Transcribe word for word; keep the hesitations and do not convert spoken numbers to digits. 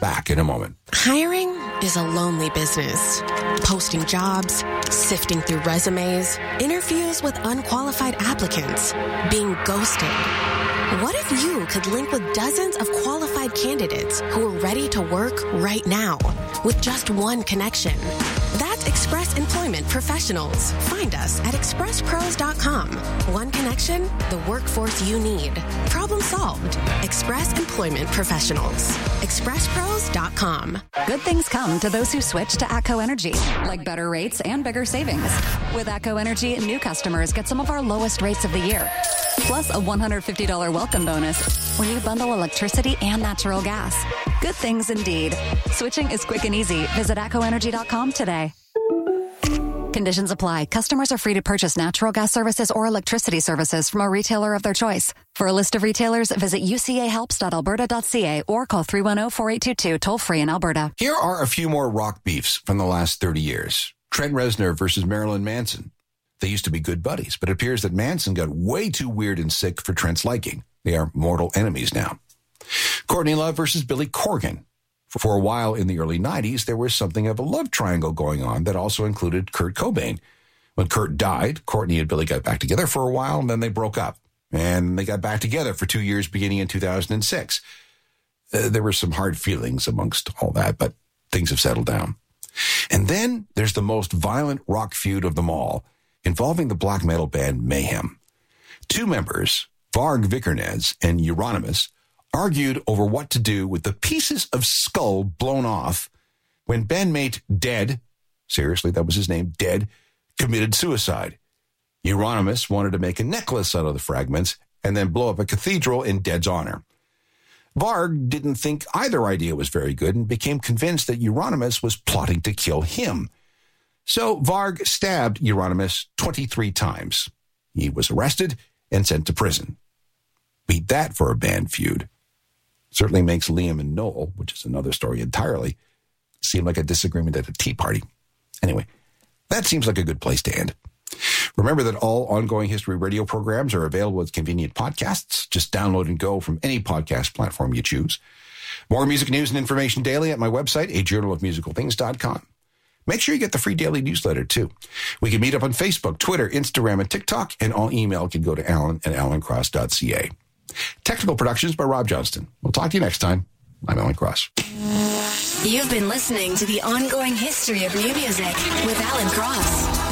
Back in a moment. Hiring is a lonely business. Posting jobs, sifting through resumes, interviews with unqualified applicants, being ghosted. What if you could link with dozens of qualified candidates who are ready to work right now with just one connection? That's Express Employment Professionals. Find us at express pros dot com. One connection, the workforce you need. Problem solved. Express Employment Professionals. express pros dot com. Good things come to those who switch to ATCO Energy, like better rates and bigger savings. With ATCO Energy, new customers get some of our lowest rates of the year, plus a one hundred fifty dollars welcome bonus when you bundle electricity and natural gas. Good things indeed. Switching is quick and easy. Visit atco energy dot com today. Conditions apply. Customers are free to purchase natural gas services or electricity services from a retailer of their choice. For a list of retailers, visit u c a helps dot alberta dot c a or call three one zero, four eight two two, toll free in Alberta. Here are a few more rock beefs from the last thirty years. Trent Reznor versus Marilyn Manson. They used to be good buddies, but it appears that Manson got way too weird and sick for Trent's liking. They are mortal enemies now. Courtney Love versus Billy Corgan. For a while in the early nineties, there was something of a love triangle going on that also included Kurt Cobain. When Kurt died, Courtney and Billy got back together for a while, and then they broke up. And they got back together for two years beginning in two thousand six. Uh, there were some hard feelings amongst all that, but things have settled down. And then there's the most violent rock feud of them all, involving the black metal band Mayhem. Two members, Varg Vikernes and Euronymous, argued over what to do with the pieces of skull blown off when bandmate Dead, seriously, that was his name, Dead, committed suicide. Euronymous wanted to make a necklace out of the fragments and then blow up a cathedral in Dead's honor. Varg didn't think either idea was very good and became convinced that Euronymous was plotting to kill him. So Varg stabbed Euronymous twenty-three times. He was arrested and sent to prison. Beat that for a band feud. Certainly makes Liam and Noel, which is another story entirely, seem like a disagreement at a tea party. Anyway, that seems like a good place to end. Remember that all ongoing history radio programs are available as convenient podcasts. Just download and go from any podcast platform you choose. More music news and information daily at my website, a journal of musical things dot com. Make sure you get the free daily newsletter, too. We can meet up on Facebook, Twitter, Instagram, and TikTok, and all email can go to alan at alan cross dot c a. Technical productions by Rob Johnston. We'll talk to you next time. I'm Alan Cross. You've been listening to the ongoing history of new music with Alan Cross.